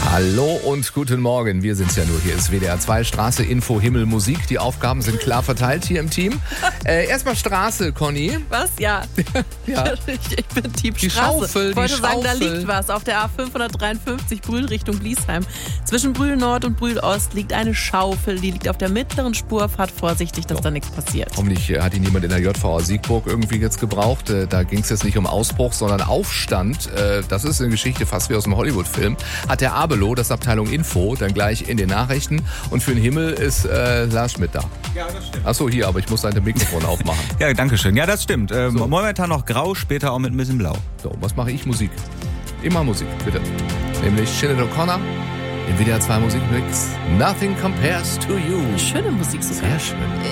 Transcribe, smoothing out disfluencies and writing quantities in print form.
Hallo und guten Morgen. Wir sind's ja nur. Hier ist WDR 2, Straße, Info, Himmel, Musik. Die Aufgaben sind klar verteilt hier im Team. Erstmal Straße, Conny. Was? Ja. Ja. Ich bin Team Die Straße. Schaufel, ich wollte die sagen, da Schaufel. liegt was. Auf der A553 Brühl Richtung Bliesheim. Zwischen Brühl Nord und Brühl Ost liegt eine Schaufel. Die liegt auf der mittleren Spur. Fahrt vorsichtig, dass da nichts passiert. Hoffentlich hat ihn jemand in der JVA Siegburg irgendwie jetzt gebraucht. Da ging es jetzt nicht um Ausbruch, sondern Aufstand. Das ist eine Geschichte fast wie aus einem Hollywood-Film. Hat der Abelo, das Abteilung Info, dann gleich in den Nachrichten. Und für den Himmel ist Lars Schmidt da. Ja, das stimmt. Achso, hier, aber ich muss dein Mikrofon aufmachen. Ja, danke schön. Ja, das stimmt. Momentan noch grau, später auch mit ein bisschen blau. So, was mache ich? Musik. Immer Musik, bitte. Nämlich Sinead O'Connor im WDR 2 Musikmix. Nothing compares to you. Schöne Musik sogar. Sehr schön.